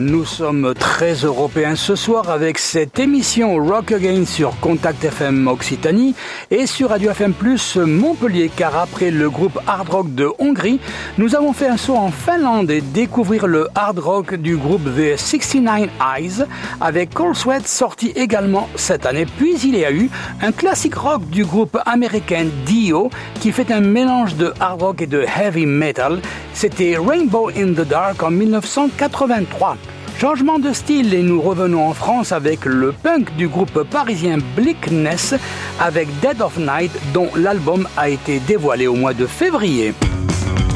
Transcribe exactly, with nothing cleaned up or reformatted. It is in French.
Nous sommes très européens ce soir avec cette émission Rock Again sur Contact F M Occitanie et sur Radio F M Plus Montpellier, car après le groupe hard rock de Hongrie, nous avons fait un saut en Finlande et découvrir le hard rock du groupe The sixty-nine Eyes avec Cold Sweat sorti également cette année. Puis il y a eu un classique rock du groupe américain Dio qui fait un mélange de hard rock et de heavy metal. C'était Rainbow in the Dark en dix-neuf cent quatre-vingt-trois. Changement de style et nous revenons en France avec le punk du groupe parisien Bleakness avec Dead of Night dont l'album a été dévoilé au mois de février.